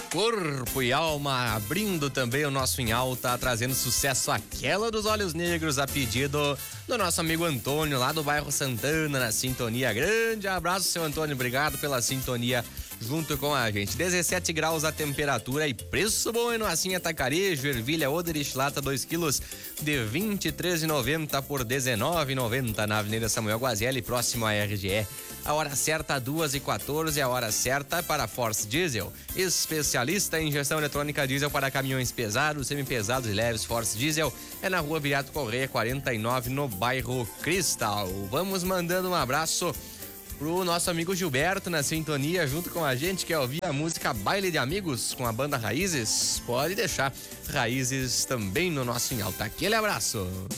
Corpo e alma, abrindo também o nosso Em Alta, trazendo sucesso Aquela dos Olhos Negros, a pedido do nosso amigo Antônio, lá do bairro Santana, na sintonia. Grande abraço, seu Antônio, obrigado pela sintonia junto com a gente. 17 graus a temperatura e preço bom em Noacinha Atacarejo, ervilha Oderich lata 2 quilos de R$ 23,90 por R$ 19,90 na Avenida Samuel Guazelli, próximo à RGE. A hora certa, 2h14, a hora certa para Force Diesel. Especialista em injeção eletrônica diesel para caminhões pesados, semipesados e leves. Force Diesel é na rua Viriato Correia, 49, no bairro Cristal. Vamos mandando um abraço pro nosso amigo Gilberto na sintonia, junto com a gente, quer ouvir a música Baile de Amigos com a banda Raízes? Pode deixar Raízes também no nosso Em Alta. Aquele abraço.